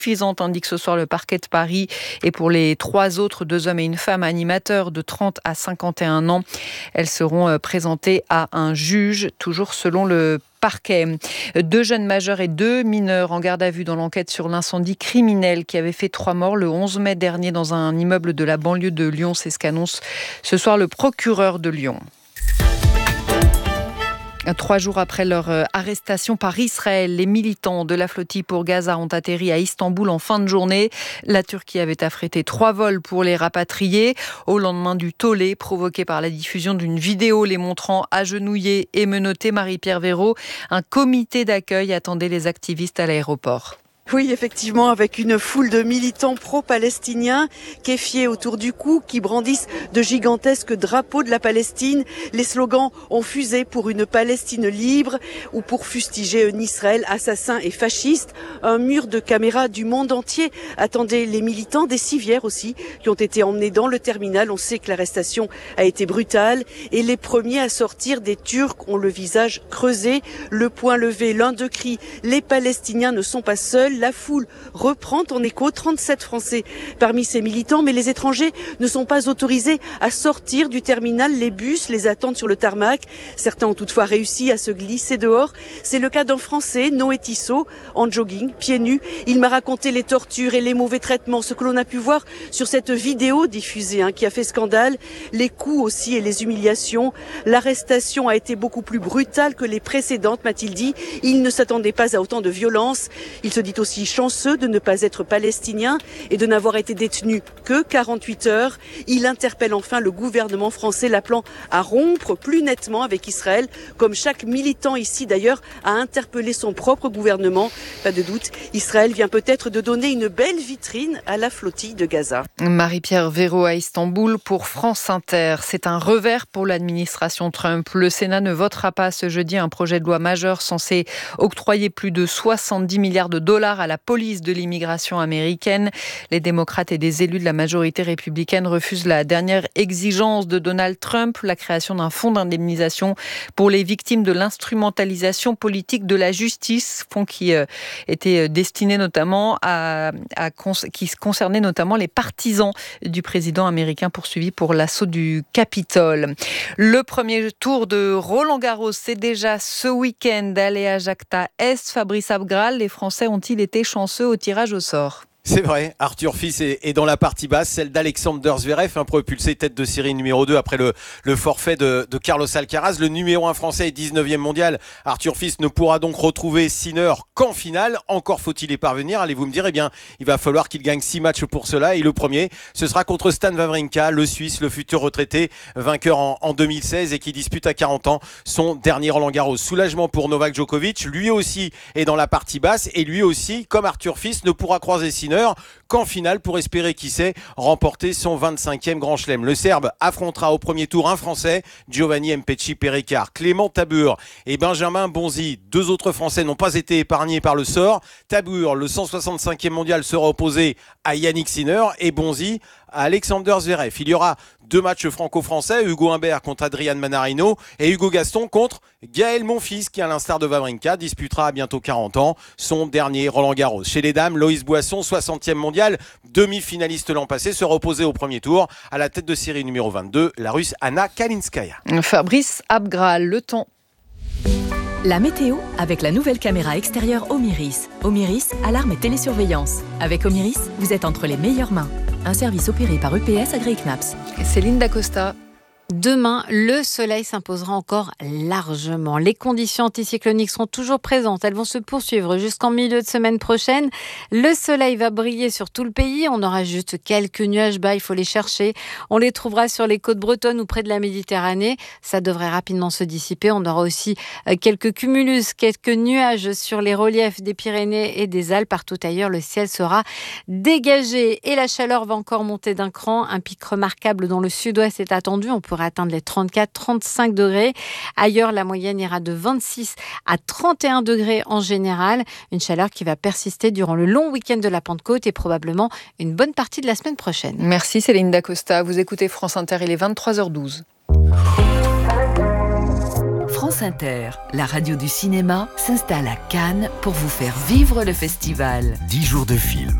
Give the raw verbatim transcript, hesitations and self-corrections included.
suffisante, indique ce soir le parquet de Paris. Et pour les trois autres, deux hommes et une femme animateurs de trente à cinquante et un ans, elles seront présentées à un juge, toujours selon le parquet. Deux jeunes majeurs et deux mineurs en garde à vue dans l'enquête sur l'incendie criminel qui avait fait trois morts le onze mai dernier dans un immeuble de la banlieue de Lyon. C'est ce qu'annonce ce soir le procureur de Lyon. Trois jours après leur arrestation par Israël, les militants de la flottille pour Gaza ont atterri à Istanbul en fin de journée. La Turquie avait affrété trois vols pour les rapatrier au lendemain du tollé provoqué par la diffusion d'une vidéo les montrant agenouillés et menottés. Marie-Pierre Véraud, un comité d'accueil attendait les activistes à l'aéroport. Oui, effectivement, avec une foule de militants pro-palestiniens, kéfiés autour du cou, qui brandissent de gigantesques drapeaux de la Palestine. Les slogans ont fusé pour une Palestine libre ou pour fustiger un Israël assassin et fasciste. Un mur de caméras du monde entier attendait les militants, des civières aussi, qui ont été emmenés dans le terminal. On sait que l'arrestation a été brutale et les premiers à sortir des Turcs ont le visage creusé, le poing levé. L'un d'eux crie « Les Palestiniens ne sont pas seuls ». La foule reprend en écho, trente-sept Français parmi ces militants, mais les étrangers ne sont pas autorisés à sortir du terminal. Les bus les attendent sur le tarmac. Certains ont toutefois réussi à se glisser dehors. C'est le cas d'un Français, Noé Tissot, en jogging, pieds nus. Il m'a raconté les tortures et les mauvais traitements, ce que l'on a pu voir sur cette vidéo diffusée hein, qui a fait scandale. Les coups aussi et les humiliations. L'arrestation a été beaucoup plus brutale que les précédentes, m'a-t-il dit. Il ne s'attendait pas à autant de violence. Il se dit aussi chanceux de ne pas être palestinien et de n'avoir été détenu que quarante-huit heures. Il interpelle enfin le gouvernement français, l'appelant à rompre plus nettement avec Israël, comme chaque militant ici d'ailleurs a interpellé son propre gouvernement. Pas de doute, Israël vient peut-être de donner une belle vitrine à la flottille de Gaza. Marie-Pierre Véraud à Istanbul pour France Inter. C'est un revers pour l'administration Trump. Le Sénat ne votera pas ce jeudi un projet de loi majeur censé octroyer plus de soixante-dix milliards de dollars à la police de l'immigration américaine. Les démocrates et des élus de la majorité républicaine refusent la dernière exigence de Donald Trump, la création d'un fonds d'indemnisation pour les victimes de l'instrumentalisation politique de la justice, fonds qui euh, était destiné notamment à, à qui concernait notamment les partisans du président américain poursuivi pour l'assaut du Capitole. Le premier tour de Roland-Garros, c'est déjà ce week-end. Allez à Jacta Est, Fabrice Abgral, les Français ont-ils été chanceux au tirage au sort? C'est vrai, Arthur Fils est, est dans la partie basse, celle d'Alexander Zverev, un propulsé tête de série numéro deux après le, le forfait de, de Carlos Alcaraz. Le numéro un français est dix-neuvième mondial. Arthur Fils ne pourra donc retrouver Sinner qu'en finale. Encore faut-il y parvenir. Allez-vous me dire, eh bien, il va falloir qu'il gagne six matchs pour cela. Et le premier, ce sera contre Stan Wawrinka, le Suisse, le futur retraité, vainqueur en, en deux mille seize et qui dispute à quarante ans son dernier Roland-Garros. Soulagement pour Novak Djokovic. Lui aussi est dans la partie basse et lui aussi, comme Arthur Fils, ne pourra croiser Sinner qu'en finale pour espérer, qui sait, remporter son vingt-cinquième Grand Chelem. Le Serbe affrontera au premier tour un Français, Giovanni Mpetshi Perricard. Clément Tabur et Benjamin Bonzi, deux autres Français, n'ont pas été épargnés par le sort. Tabur, le cent soixante-cinquième mondial, sera opposé à Yannick Sinner et Bonzi à Alexander Zverev. Il y aura deux matchs franco-français, Hugo Humbert contre Adrian Manarino et Hugo Gaston contre Gaël Monfils qui, à l'instar de Wawrinka, disputera à bientôt quarante ans son dernier Roland-Garros. Chez les dames, Loïs Boisson, soixantième mondial, demi-finaliste l'an passé, sera opposé au premier tour à la tête de série numéro vingt-deux, la Russe Anna Kalinskaya. Fabrice Abgral, le temps. La météo avec la nouvelle caméra extérieure Omiris. Omiris, alarme et télésurveillance. Avec Omiris, vous êtes entre les meilleures mains. Un service opéré par U P S Agri-Knaps. Céline Dacosta. Demain, le soleil s'imposera encore largement. Les conditions anticycloniques seront toujours présentes. Elles vont se poursuivre jusqu'en milieu de semaine prochaine. Le soleil va briller sur tout le pays. On aura juste quelques nuages bas, il faut les chercher. On les trouvera sur les côtes bretonnes ou près de la Méditerranée. Ça devrait rapidement se dissiper. On aura aussi quelques cumulus, quelques nuages sur les reliefs des Pyrénées et des Alpes. Partout ailleurs, le ciel sera dégagé. Et la chaleur va encore monter d'un cran. Un pic remarquable dans le sud-ouest est attendu. On pourra atteindre les trente-quatre à trente-cinq degrés. Ailleurs, la moyenne ira de vingt-six à trente et un degrés en général. Une chaleur qui va persister durant le long week-end de la Pentecôte et probablement une bonne partie de la semaine prochaine. Merci Céline Dacosta. Vous écoutez France Inter, il est vingt-trois heures douze. France Inter, la radio du cinéma, s'installe à Cannes pour vous faire vivre le festival. dix jours de film,